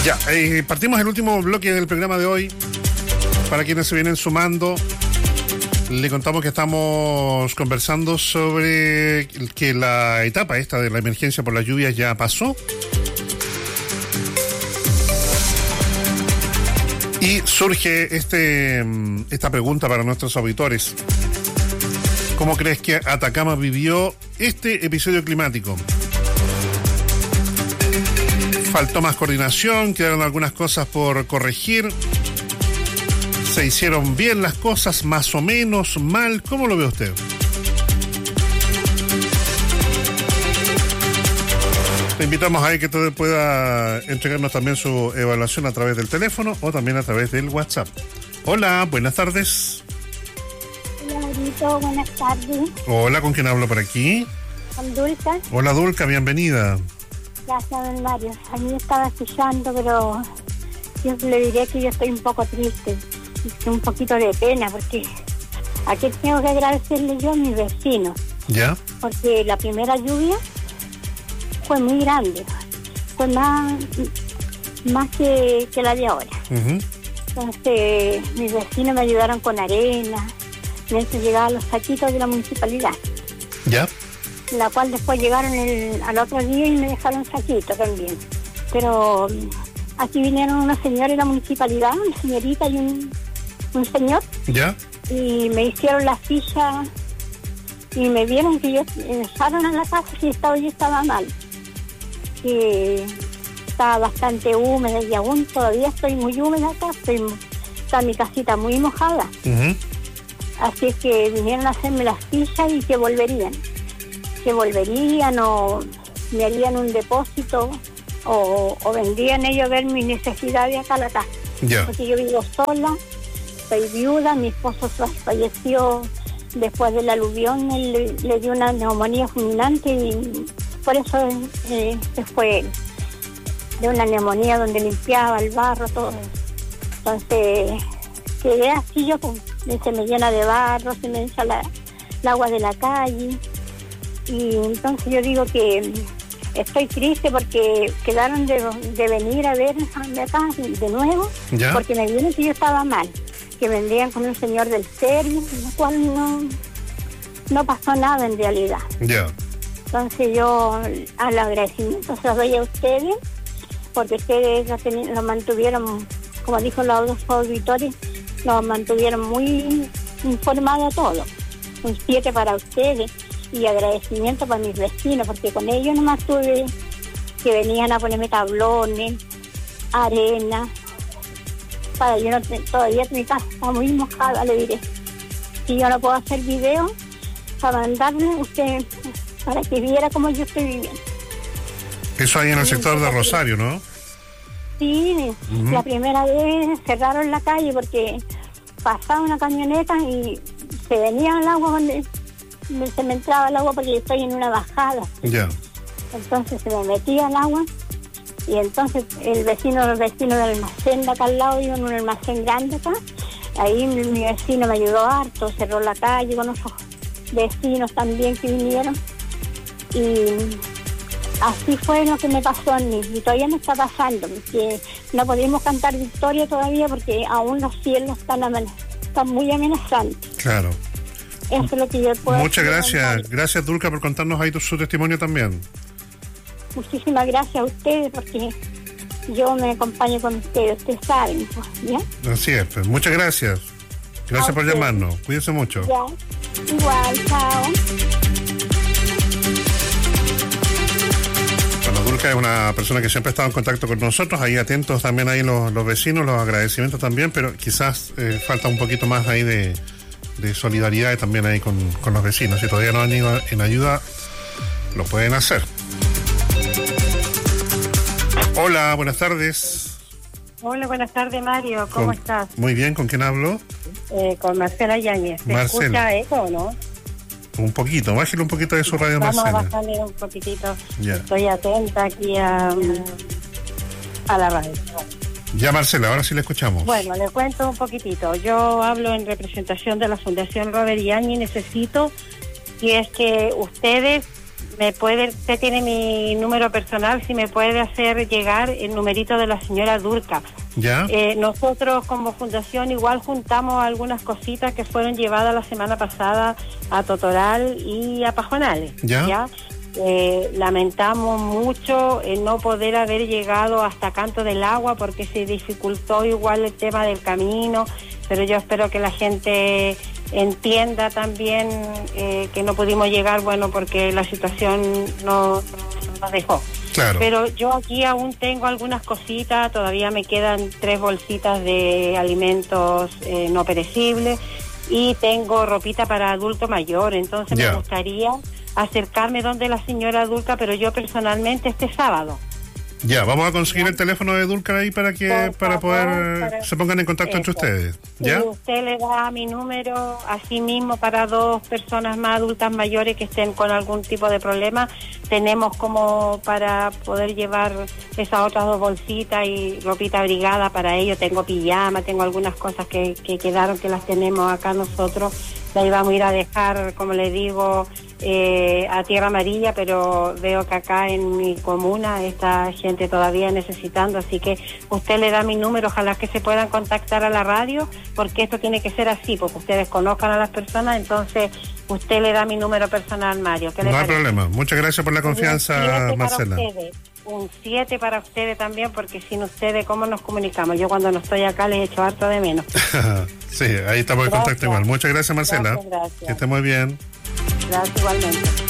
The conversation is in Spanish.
Ya, partimos el último bloque del programa de hoy. Para quienes se vienen sumando, le contamos que estamos conversando sobre que la etapa esta de la emergencia por las lluvias ya pasó. Y surge esta pregunta para nuestros auditores. ¿Cómo crees que Atacama vivió este episodio climático? ¿Faltó más coordinación? ¿Quedaron algunas cosas por corregir? ¿Se hicieron bien las cosas, más o menos, mal? ¿Cómo lo ve usted? Te invitamos a que usted pueda entregarnos también su evaluación a través del teléfono o también a través del WhatsApp. Hola, buenas tardes. Hola, Marito, buenas tardes. Hola, ¿con quién hablo por aquí? Con Dulca. Hola, Dulca, bienvenida. Gracias, don Mario. A mí estaba escuchando, pero yo le diré que yo estoy un poco triste, un poquito de pena, porque aquí tengo que agradecerle yo a mis vecinos. ¿Ya? Porque la primera lluvia fue muy grande, fue más que la de ahora. Uh-huh. Entonces, mis vecinos me ayudaron con arena, mientras llegaban los saquitos de la municipalidad. ¿Ya? La cual después llegaron al otro día y me dejaron saquito también. Pero aquí vinieron una señora de la municipalidad, una señorita y un señor. ¿Ya? Y me hicieron la ficha y me vieron que me echaron a la casa y yo estaba mal. Que estaba bastante húmeda y aún todavía estoy muy húmeda acá, está mi casita muy mojada. Uh-huh. Así es que vinieron a hacerme las fichas y que volverían o me harían un depósito o vendrían ellos a ver mis necesidades acá a la casa. Yeah. Porque yo vivo sola, soy viuda, mi esposo falleció después del aluvión, él le dio una neumonía fulminante y por eso se fue él, de una neumonía donde limpiaba el barro, todo. Entonces quedé así yo, se me llena de barro, se me echa el agua de la calle. Y entonces yo digo que estoy triste porque quedaron de venir a verme acá de nuevo. ¿Ya? Porque me vieron que yo estaba mal, que vendrían con un señor del servicio, lo cual no pasó nada en realidad. ¿Ya? Entonces yo al agradecimiento se los doy a ustedes, porque ustedes lo mantuvieron, como dijo los dos auditores, lo mantuvieron muy informado a todo. Un 7 para ustedes. Y agradecimiento para mis vecinos, porque con ellos nomás tuve que venían a ponerme tablones, arena, para yo todavía mi casa está muy mojada, le diré. Si yo no puedo hacer video para mandarle a usted para que viera cómo yo estoy viviendo. Eso ahí en el sector de Rosario, ¿no? Sí, uh-huh. La primera vez cerraron la calle porque pasaba una camioneta y se venía el agua donde se me entraba el agua porque yo estoy en una bajada. Ya. Yeah. Entonces se me metía el agua y entonces el vecino del almacén de acá al lado, yo en un almacén grande acá, ahí mi vecino me ayudó harto, cerró la calle con otros vecinos también que vinieron y así fue lo que me pasó a mí y todavía me está pasando, porque no podemos cantar victoria todavía porque aún los cielos están muy amenazantes. Claro. Eso es lo que yo puedo. Muchas gracias. Gracias, Dulca, por contarnos ahí su testimonio también. Muchísimas gracias a ustedes porque yo me acompaño con ustedes saben, pues, ¿ya? Así es, pues. Muchas gracias. Gracias por llamarnos. Cuídense mucho. Ya. Igual, chao. Bueno, Dulca es una persona que siempre ha estado en contacto con nosotros, ahí atentos también ahí los vecinos, los agradecimientos también, pero quizás falta un poquito más ahí de solidaridad también ahí con los vecinos. Si todavía no han ido en ayuda, lo pueden hacer. Hola, buenas tardes. Hola, buenas tardes, Mario. ¿Cómo estás? Muy bien, ¿con quién hablo? Con Marcela Yáñez. ¿Se escucha eco o no? Un poquito, bájale un poquito de su radio, Marcela. Marcela. Vamos a bajarle un poquitito. Ya. Estoy atenta aquí a la radio. Ya, Marcela, ahora sí le escuchamos. Bueno, le cuento un poquitito. Yo hablo en representación de la Fundación Robert Yáñez. Necesito, y es que ustedes usted tiene mi número personal, si me puede hacer llegar el numerito de la señora Durca. ¿Ya? Nosotros como fundación igual juntamos algunas cositas que fueron llevadas la semana pasada a Totoral y a Pajonales. ¿Ya? Lamentamos mucho no poder haber llegado hasta Canto del Agua porque se dificultó igual el tema del camino, pero yo espero que la gente entienda también que no pudimos llegar, bueno, porque la situación no nos dejó. Claro. Pero yo aquí aún tengo algunas cositas, todavía me quedan 3 bolsitas de alimentos no perecibles y tengo ropita para adulto mayor, entonces me gustaría acercarme donde la señora Dulca, pero yo personalmente este sábado. Ya, vamos a conseguir el teléfono de Dulca ahí para poder se pongan en contacto entre ustedes. ¿Ya? Y usted le da mi número, así mismo para 2 personas más adultas mayores que estén con algún tipo de problema, tenemos como para poder llevar esas otras 2 bolsitas y ropita abrigada para ellos. Tengo pijama, tengo algunas cosas que quedaron que las tenemos acá nosotros. La íbamos a ir a dejar, como le digo, a Tierra Amarilla, pero veo que acá en mi comuna está gente todavía necesitando, así que usted le da mi número, ojalá que se puedan contactar a la radio, porque esto tiene que ser así, porque ustedes conozcan a las personas, entonces usted le da mi número personal, Mario. No hay problema, muchas gracias por la confianza, Marcela. Un 7 para ustedes también, porque sin ustedes, ¿cómo nos comunicamos? Yo cuando no estoy acá les echo harto de menos. Sí, ahí estamos en contacto igual. Muchas gracias, Marcela. Gracias. Que esté muy bien. Gracias, igualmente.